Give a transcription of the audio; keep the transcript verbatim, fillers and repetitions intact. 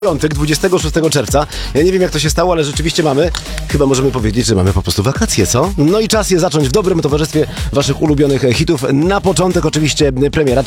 Piątek, dwudziestego szóstego czerwca. Ja nie wiem, jak to się stało, ale rzeczywiście mamy, chyba możemy powiedzieć, że mamy po prostu wakacje, co? No i czas je zacząć w dobrym towarzystwie waszych ulubionych hitów. Na początek oczywiście premiera.